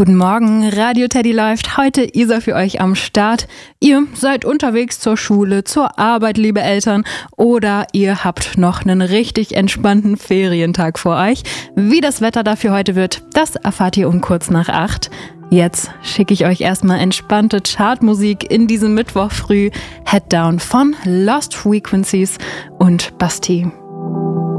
Guten Morgen, Radio Teddy läuft. Heute Isa für euch am Start. Ihr seid unterwegs zur Schule, zur Arbeit, liebe Eltern, oder ihr habt noch einen richtig entspannten Ferientag vor euch. Wie das Wetter dafür heute wird, das erfahrt ihr um kurz nach 8. Jetzt schicke ich euch erstmal entspannte Chartmusik in diesem Mittwoch früh. Head Down von Lost Frequencies und Bastille.